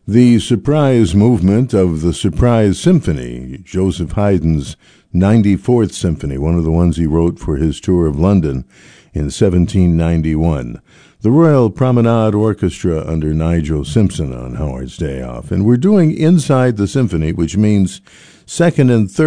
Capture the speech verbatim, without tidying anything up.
The surprise movement of the Surprise Symphony, Joseph Haydn's ninety-fourth Symphony, one of the ones he wrote for his tour of London in seventeen ninety-one. The Royal Promenade Orchestra under Nigel Simpson on Howard's Day Off. And we're doing Inside the Symphony, which means second and third